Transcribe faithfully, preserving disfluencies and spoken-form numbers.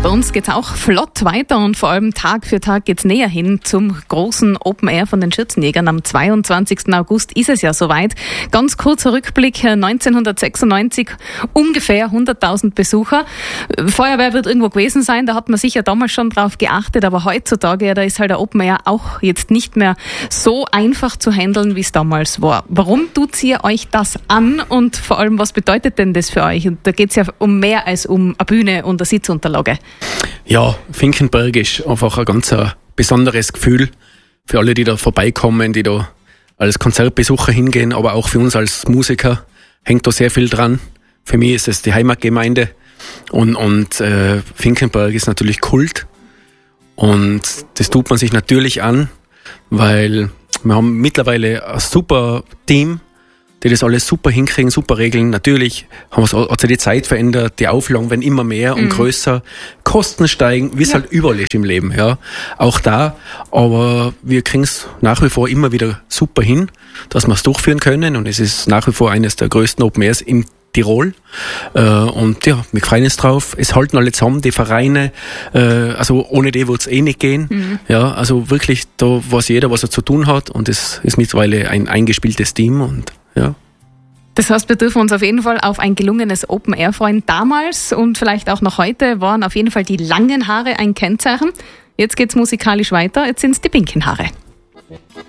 bei uns geht's auch flott weiter und vor allem Tag für Tag geht's näher hin zum großen Open Air von den Schürzenjägern. Am zweiundzwanzigsten August ist es ja soweit. Ganz kurzer Rückblick, neunzehnhundertsechsundneunzig, ungefähr hunderttausend Besucher. Feuerwehr wird irgendwo gewesen sein, da hat man sicher damals schon drauf geachtet, aber heutzutage, ja, da ist halt der Open Air auch jetzt nicht mehr so einfach zu handeln, wie es damals war. Warum tut ihr euch das an und vor allem, was bedeutet denn das für euch? Und da geht's ja um mehr als um eine Bühne und eine Sitzunterlage. Ja, Finkenberg ist einfach ein ganz ein besonderes Gefühl für alle, die da vorbeikommen, die da als Konzertbesucher hingehen, aber auch für uns als Musiker hängt da sehr viel dran. Für mich ist es die Heimatgemeinde und, und äh, Finkenberg ist natürlich Kult und das tut man sich natürlich an, weil wir haben mittlerweile ein super Team, die das alles super hinkriegen, super regeln. Natürlich haben wir, hat sich die Zeit verändert, die Auflagen werden immer mehr und mhm. größer, Kosten steigen, wie es ja. halt überall ist im Leben, ja. Auch da, aber wir kriegen es nach wie vor immer wieder super hin, dass wir es durchführen können und es ist nach wie vor eines der größten Open Airs in Tirol. Äh, und ja, wir freuen uns drauf. Es halten alle zusammen, die Vereine, äh, also ohne die wird es eh nicht gehen. Mhm. Ja, also wirklich, da weiß jeder, was er zu tun hat und es ist mittlerweile ein eingespieltes Team und ja. Das heißt, wir dürfen uns auf jeden Fall auf ein gelungenes Open Air freuen. Damals und vielleicht auch noch heute waren auf jeden Fall die langen Haare ein Kennzeichen. Jetzt geht's musikalisch weiter. Jetzt sind's die pinken Haare.